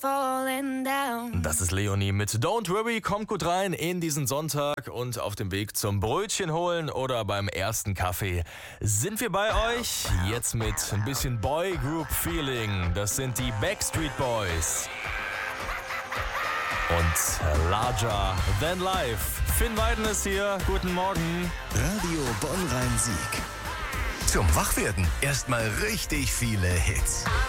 falling down. Das ist Leonie mit Don't Worry, kommt gut rein in diesen Sonntag und auf dem Weg zum Brötchen holen oder beim ersten Kaffee sind wir bei euch. Jetzt mit ein bisschen Boy Group Feeling. Das sind die Backstreet Boys. Und Larger Than Life. Finn Weiden ist hier. Guten Morgen. Radio Bonn-Rhein-Sieg. Zum Wachwerden erstmal richtig viele Hits.